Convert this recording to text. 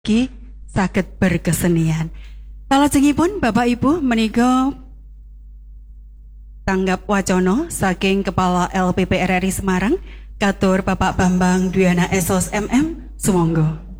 Ki saged berkesenian. Salajengipun Bapak Ibu menika tanggap wacana saking Kepala LPP RRI Semarang, Katur Bapak Bambang Dwiana Esos MM, sumangga.